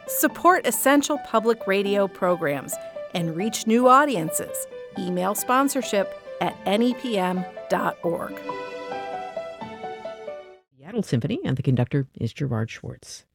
Support essential public radio programs and reach new audiences. Email sponsorship at nepm.org. Seattle Symphony, and the conductor is Gerard Schwartz.